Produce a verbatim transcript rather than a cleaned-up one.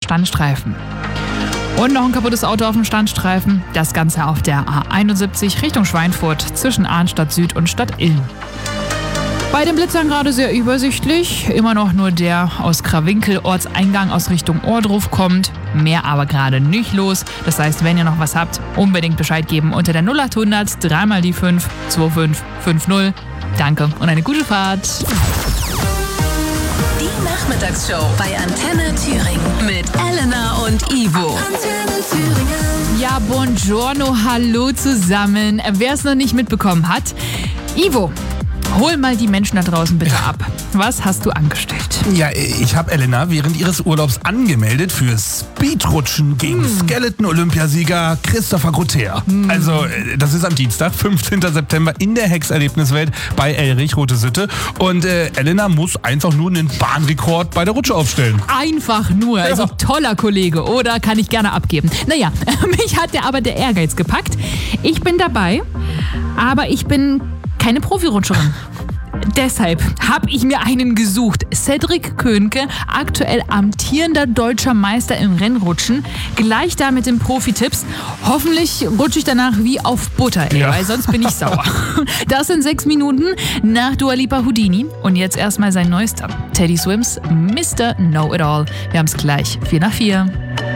Standstreifen. Und noch ein kaputtes Auto auf dem Standstreifen. Das Ganze auf der A einundsiebzig Richtung Schweinfurt zwischen Arnstadt Süd und Stadt Ilm. Bei den Blitzern gerade sehr übersichtlich. Immer noch nur der aus Krawinkel Ortseingang aus Richtung Ohrdruf kommt. Mehr aber gerade nicht los. Das heißt, wenn ihr noch was habt, unbedingt Bescheid geben unter der null acht hundert drei mal die fünf zwei fünf fünf null. Danke und eine gute Fahrt. Die Nachmittagsshow bei Antenne Thüringen mit Elena und Ivo. Antenne Thüringen. Ja, buongiorno, hallo zusammen. Wer es noch nicht mitbekommen hat, Ivo, hol mal die Menschen da draußen bitte ab. Was hast du angestellt? Ja, ich habe Elena während ihres Urlaubs angemeldet für Speedrutschen gegen mm. Skeleton-Olympiasieger Christopher Grotter. Mm. Also, das ist am Dienstag, fünfzehnten September in der Hex-Erlebniswelt bei Elrich, Rote Sitte. Und äh, Elena muss einfach nur einen Bahnrekord bei der Rutsche aufstellen. Einfach nur. Also, ja. Toller Kollege, oder? Kann ich gerne abgeben. Naja, mich hat der aber der Ehrgeiz gepackt. Ich bin dabei, aber ich bin keine Profirutscherin. Deshalb habe ich mir einen gesucht. Cedric Könke, aktuell amtierender deutscher Meister im Rennrutschen. Gleich da mit den Profi-Tipps. Hoffentlich rutsche ich danach wie auf Butter, ey, ja. Weil sonst bin ich sauer. Das sind sechs Minuten nach Dua Lipa Houdini. Und jetzt erstmal sein neuester. Teddy Swims, Mister Know-It-All. Wir haben es gleich. vier nach vier.